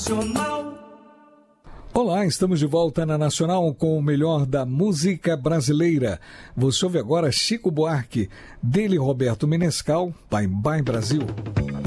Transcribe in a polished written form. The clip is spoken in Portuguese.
Olá, estamos de volta na Nacional com o melhor da música brasileira. Você ouve agora Chico Buarque, dele Roberto Menescal, Bye Bye Brasil.